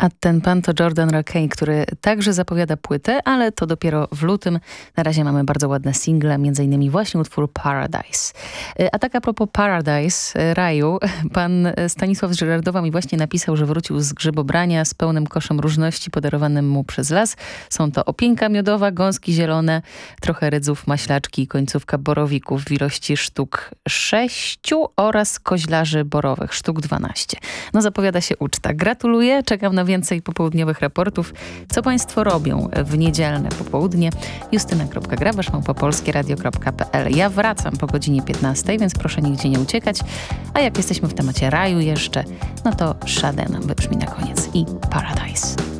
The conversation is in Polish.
A ten pan to Jordan Rakei, który także zapowiada płytę, ale to dopiero w lutym. Na razie mamy bardzo ładne single, m.in. właśnie utwór Paradise. A tak a propos Paradise, raju, pan Stanisław z Żyrardowa mi właśnie napisał, że wrócił z grzybobrania z pełnym koszem różności podarowanym mu przez las. Są to opinka miodowa, gąski zielone, trochę rydzów, maślaczki i końcówka borowików w ilości sztuk 6 oraz koźlarzy borowych, sztuk 12. No zapowiada się uczta. Gratuluję, czekam na więcej popołudniowych raportów. Co państwo robią w niedzielne popołudnie? justyna.grabasz@polskieradio.pl. Ja wracam po godzinie 15, więc proszę nigdzie nie uciekać. A jak jesteśmy w temacie raju jeszcze, no to Sade nam wybrzmi na koniec i Paradise.